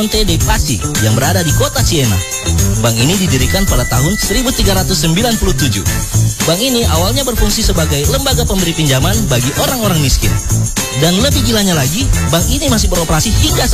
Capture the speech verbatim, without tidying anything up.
Monte dei Paschi yang berada di kota Siena. Bank ini didirikan pada tahun seribu tiga ratus sembilan puluh tujuh. Bank ini awalnya berfungsi sebagai lembaga pemberi pinjaman bagi orang-orang miskin. Dan lebih gilanya lagi, bank ini masih beroperasi hingga